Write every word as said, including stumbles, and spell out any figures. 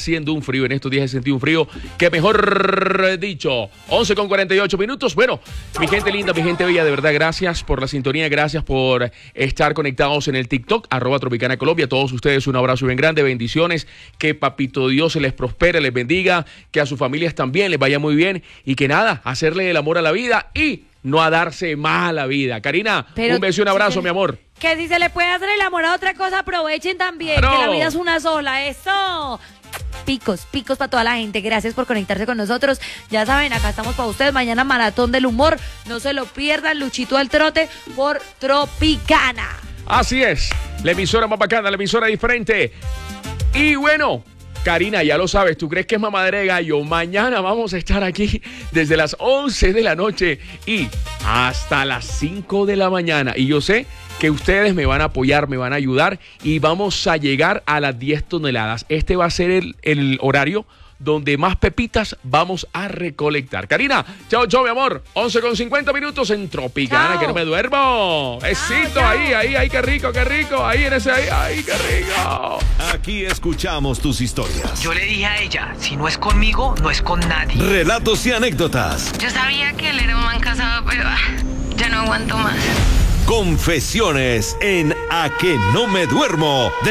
haciendo un frío. En estos días he sentido un frío que mejor dicho. once con cuarenta y ocho minutos. Bueno, mi gente linda, mi gente bella, de verdad, gracias por la sintonía, gracias por estar conectados en el TikTok, arroba Tropicana Colombia. A todos ustedes un abrazo bien grande, bendiciones, que Papito Dios se les prospere, les bendiga, que a sus familias también les vaya muy bien y que nada, hacerle el amor a la vida y no a darse más a la vida. Karina, Pero, un beso y un abrazo, mi amor. Que si se le puede hacer el amor a otra cosa, aprovechen también, claro, que la vida es una sola, eso. Picos, picos para toda la gente. Gracias por conectarse con nosotros. Ya saben, acá estamos para ustedes. Mañana Maratón del Humor. No se lo pierdan. Luchito al trote por Tropicana. Así es. La emisora más bacana, la emisora diferente. Y bueno, Karina, ya lo sabes, ¿tú crees que es mamadera de gallo? Mañana vamos a estar aquí desde las once de la noche y hasta las cinco de la mañana. Y yo sé que ustedes me van a apoyar, me van a ayudar y vamos a llegar a las diez toneladas. Este va a ser el, el horario donde más pepitas vamos a recolectar. Karina, chao, chao, mi amor. once con cincuenta minutos en Tropicana, chao. Que no me duermo. Besito, chao, ahí, ahí, ahí, qué rico, qué rico. Ahí en ese, ahí, ahí, qué rico. Aquí escuchamos tus historias. Yo le dije a ella, si no es conmigo, no es con nadie. Relatos y anécdotas. Yo sabía que él era un man casado, pero ah, ya no aguanto más. Confesiones en A Que No Me Duermo.